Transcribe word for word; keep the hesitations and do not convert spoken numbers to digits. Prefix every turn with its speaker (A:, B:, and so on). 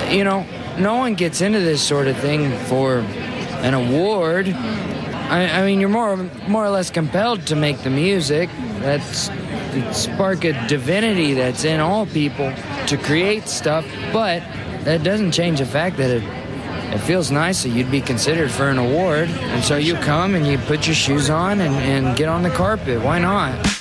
A: you know, no one gets into this sort of thing for an award. I, I mean, you're more more or less compelled to make the music. That's the spark of divinity that's in all people to create stuff, but that doesn't change the fact that it it feels nice that you'd be considered for an award. And so you come and you put your shoes on and, and get on the carpet. Why not?